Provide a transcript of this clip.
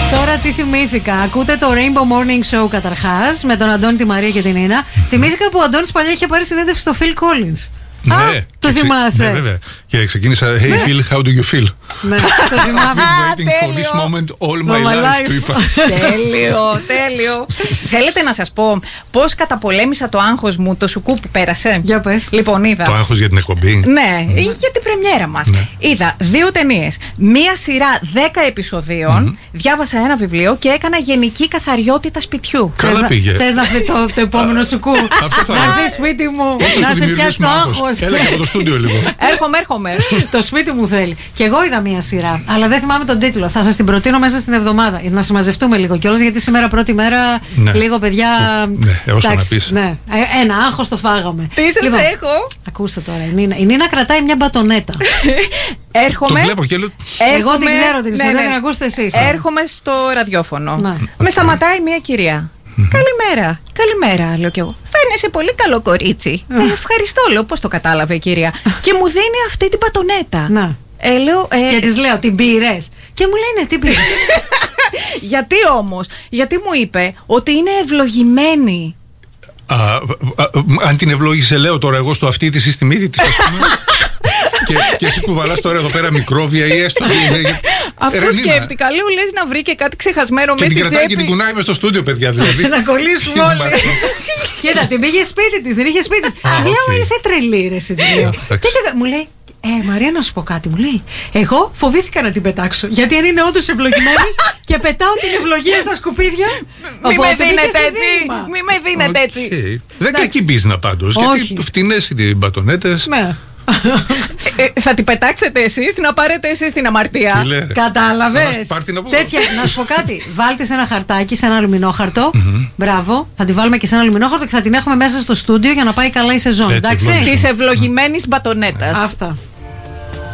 Τώρα τι θυμήθηκα. Ακούτε το Rainbow Morning Show καταρχάς με τον Αντώνη, τη Μαρία και την Νίνα. Θυμήθηκα που ο Αντώνης παλιά είχε πάρει συνέντευξη στο Phil Collins. Ναι, το θυμάσαι. Ναι, βέβαια. Και ξεκίνησα. Hey Phil, how do you feel? Ναι, το θυμάμαι. I've been waiting for this moment all my life, του είπα. Τέλειο. Θέλετε να σας πω πώς καταπολέμησα το άγχος μου το σουκού που πέρασε? Για πες. Λοιπόν, είδα. Το άγχος για την εκπομπή. Ναι, για την πρεμιέρα μας. Ναι. Είδα 2 ταινίες, μία σειρά 10 επεισοδίων, διάβασα ένα βιβλίο και έκανα γενική καθαριότητα σπιτιού. Καλά πήγε. Θες να πει το επόμενο σουκού? Αυτό θα Να λέω. έρθει σπίτι μου, Πώς θα να σου σε πιάσει δημιουργήσουμε το άγχος? άγχος. Έλα και από το στούντιο λίγο. Έρχομαι. Το σπίτι μου θέλει. Και εγώ είδα μία σειρά, αλλά δεν θυμάμαι τον τίτλο. Θα σας την προτείνω μέσα στην εβδομάδα. Να συμμαζευτούμε λίγο κιόλας, γιατί σήμερα πρώτη μέρα Ναι. λίγο παιδιά. Ναι, όσο να εντάξει, πεις. ναι. Ένα άγχος το φάγαμε. Τι σας Λοιπόν, έχω? ακούστε τώρα, η Νίνα κρατάει μια μπατονέτα. Έρχομαι. Το βλέπω και λέω. Εγώ την ξέρω την ιστορία, ναι. την ακούστε εσείς. Έρχομαι στο ραδιόφωνο. Ναι. Με σταματάει μια κυρία. Καλημέρα, λέω κι εγώ. Φαίνεσαι πολύ καλό κορίτσι. Ευχαριστώ, λέω. Πώς το κατάλαβε η κυρία? Και μου δίνει αυτή την πατονέτα. Να. Λέω, Και της λέω, την πήρες? Και μου λέει, ναι, την πήρες. γιατί όμως? Γιατί μου είπε ότι είναι ευλογημένη. Αν την ευλόγησε, λέω τώρα εγώ στο αυτί της ή στη μύτη της, ας πούμε. Και εσύ κουβαλάς τώρα εδώ πέρα μικρόβια ή έστω. Αυτό σκέφτηκα. Λέω, λες να βρει και κάτι ξεχασμένο Και μέσα την στην κρατάει και τσέπη. την κουνάει μες στο στούντιο, παιδιά. Δηλαδή. Να κολλήσουμε όλοι. Κοίτα, την πήγε σπίτι της, δεν είχε σπίτι της. Της λέω, είσαι τρελή, ρε, εσύ, της λέω. Μου λέει, Μαρία, να σου πω κάτι, μου λέει. Εγώ φοβήθηκα να την πετάξω. Γιατί αν είναι όντως ευλογημένη και πετάω την ευλογία στα σκουπίδια. Μη με δίνετε έτσι. Δεν κακή μπίζνα πάντως. Γιατί φτηνές οι μπατονέτες. Ναι. Θα την πετάξετε εσείς, να πάρετε εσείς την αμαρτία. Κατάλαβες. Τέτοια, να σου πω κάτι. Βάλτε σε ένα χαρτάκι, σε ένα αλουμινόχαρτο. Μπράβο. Θα τη βάλουμε και σε ένα αλουμινόχαρτο και θα την έχουμε μέσα στο στούντιο για να πάει καλά η σεζόν. Εντάξει. Της ευλογημένης μπατονέτας. Αυτά.